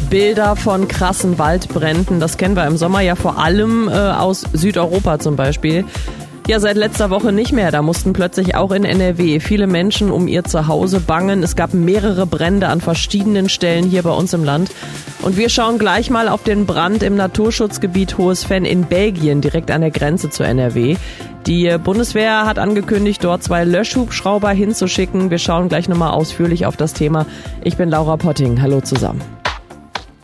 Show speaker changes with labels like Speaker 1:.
Speaker 1: Bilder von krassen Waldbränden. Das kennen wir im Sommer ja vor allem aus Südeuropa zum Beispiel. Ja, seit letzter Woche nicht mehr. Da mussten plötzlich auch in NRW viele Menschen um ihr Zuhause bangen. Es gab mehrere Brände an verschiedenen Stellen hier bei uns im Land. Und wir schauen gleich mal auf den Brand im Naturschutzgebiet Hohes Venn in Belgien, direkt an der Grenze zu NRW. Die Bundeswehr hat angekündigt, dort 2 Löschhubschrauber hinzuschicken. Wir schauen gleich nochmal ausführlich auf das Thema. Ich bin Laura Potting. Hallo zusammen.